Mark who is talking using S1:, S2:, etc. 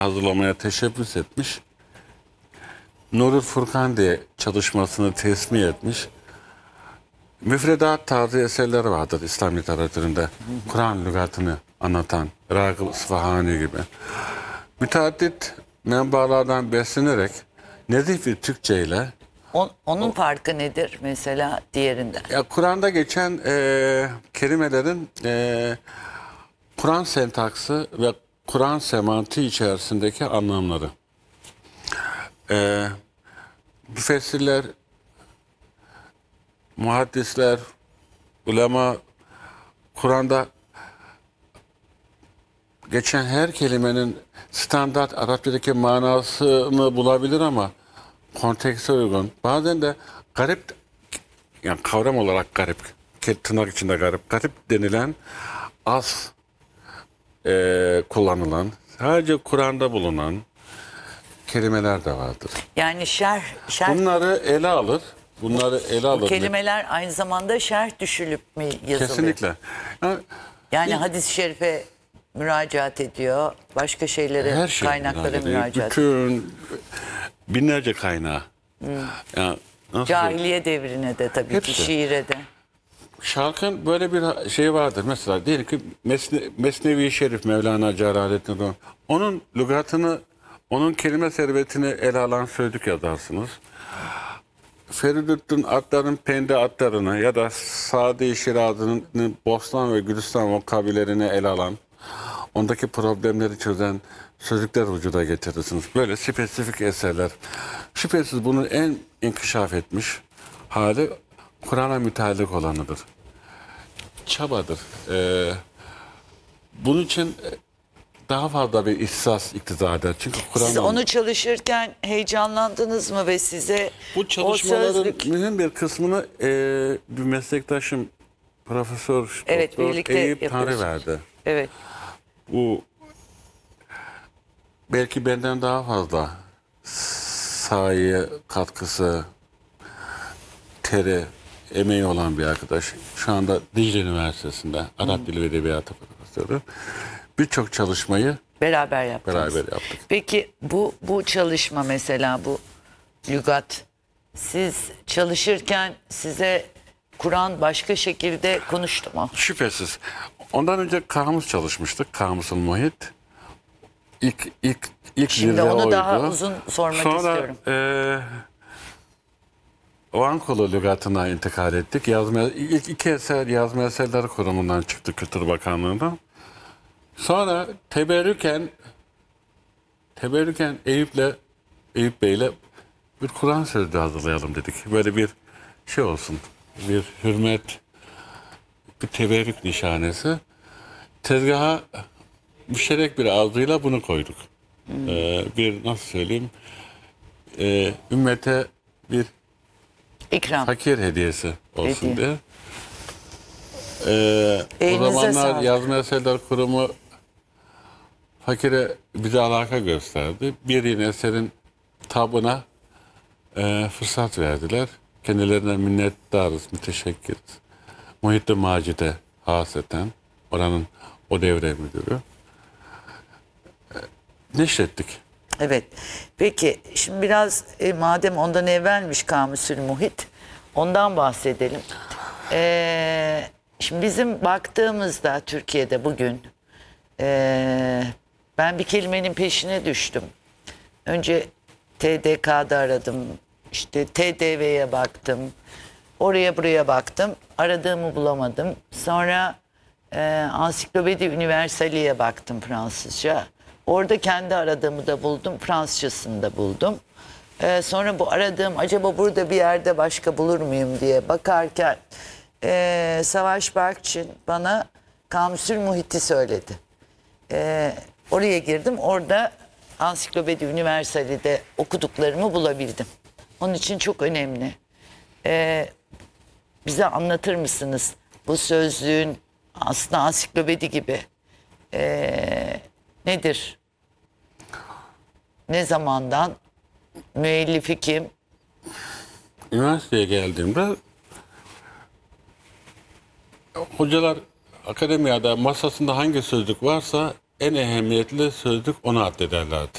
S1: hazırlamaya teşebbüs etmiş. Nurul Furkan diye çalışmasını tesmih etmiş. Müfredat tarzı eserler vardır İslam literatüründe. Kur'an lügatını anlatan Ragıp İsfahani gibi. Müteaddit menbalardan beslenerek nezih bir Türkçe ile
S2: Onun farkı nedir mesela diğerinden?
S1: ya Kur'an'da geçen kelimelerin Kur'an sentaksı ve Kur'an semantiği içerisindeki anlamları. Müfessirler, muhaddisler, ulema Kur'an'da geçen her kelimenin standart Arapçadaki manasını bulabilir ama kontekste uygun. Bazen de garip, yani kavram olarak garip, tırnak içinde garip denilen az kullanılan, sadece Kur'an'da bulunan kelimeler de vardır.
S2: Yani şerh
S1: Bunları ele alır.
S2: bu kelimeler aynı zamanda şerh düşülüp mü yazılıyor?
S1: Kesinlikle.
S2: Yani hadis-i şerife müracaat ediyor, başka şeylere,
S1: Her şey
S2: kaynaklara müracaat ediyor.
S1: bütün binlerce kaynağı. Yani nasıl
S2: Cahiliye devrine de tabii
S1: Hepsi.
S2: ki, şiire de.
S1: Şarkın böyle bir şey vardır. Mesela diyelim ki Mesnevi Şerif Mevlana Celaleddin Rumi. Onun lügatını, onun kelime servetini ele alan sözlük yazarsınız. Feridüddin Attar'ın Pende Attar'ını ya da Sadi Şirazi'nin Bostan ve Gülistan vokabülerini ele alan, ondaki problemleri çözen sözlükler vücuda getirirsiniz. Böyle spesifik eserler. Şüphesiz bunun en inkişaf etmiş hali Kur'an'a müteallik olanıdır. Çabadır. Bunun için daha fazla bir ihsas iktiza eder. Çünkü
S2: Siz
S1: Kur'an
S2: onu çalışırken heyecanlandınız mı ve size
S1: bu
S2: o
S1: çalışmaların
S2: sözlük...
S1: mühim bir kısmını bir meslektaşım Profesör
S2: Evet,
S1: Doktor
S2: birlikte
S1: Eyüp Tanrı
S2: yapıyorsunuz.
S1: verdi.
S2: Evet.
S1: Bu belki benden daha fazla sahi katkısı, teri, emeği olan bir arkadaş. Şu anda Dicle Üniversitesi'nde Arap Dili ve Edebiyatı Profesörü. Birçok çalışmayı
S2: Beraber yaptınız.
S1: beraber yaptık.
S2: Peki bu çalışma mesela, bu lügat, siz çalışırken size Kur'an başka şekilde konuştu mu?
S1: Şüphesiz. Ondan önce kamus çalışmıştık. Kamusul Muhit. İlk
S2: Şimdi
S1: zirve
S2: onu
S1: oydu.
S2: daha uzun sormak
S1: Sonra,
S2: istiyorum.
S1: Vankolu lügatına intikal ettik. İlk iki eser Yazma Eserleri Kurumu'ndan çıktı, Kültür Bakanlığı'ndan. Sonra teberrüken Eyüp Bey'le bir Kur'an sözlüğü hazırlayalım dedik. Böyle bir şey olsun. Bir hürmet, bir teberrük nişanesi. Tezgaha müşterek bir arzuyla bunu koyduk. Bir nasıl söyleyeyim, ümmete bir
S2: İkram.
S1: fakir hediyesi olsun
S2: Hediye.
S1: diye. O
S2: Elinize
S1: zamanlar
S2: sağlık.
S1: Yazma Eserler Kurumu fakire bize alaka gösterdi. Bir yeni eserin tabına fırsat verdiler. Kendilerine minnettarız, müteşekkiriz. Muhittin Macide haseten, oranın o devre müdürü. Neşrettik.
S2: Evet. Peki şimdi biraz madem ondan evvelmiş Kamusül Muhit, ondan bahsedelim. Şimdi bizim baktığımızda Türkiye'de bugün ben bir kelimenin peşine düştüm. Önce TDK'da aradım, işte TDV'ye baktım, oraya buraya baktım, aradığımı bulamadım. Sonra Ansiklopedi Universal'iye baktım, Fransızca. Orada kendi aradığımı da buldum, Fransızcasını da buldum. Sonra bu aradığım acaba burada bir yerde başka bulur muyum diye bakarken Savaş Barkçın bana Kamusül Muhit'i söyledi. Oraya girdim, orada Ansiklopedi Universal'ide okuduklarımı bulabildim. Onun için çok önemli. Bize anlatır mısınız bu sözlüğün aslında ansiklopedi gibi nedir? Ne zamandan? Müellifi kim?
S1: Üniversiteye geldiğimde hocalar akademiyada masasında hangi sözlük varsa en ehemmiyetli sözlük onu addederlerdi.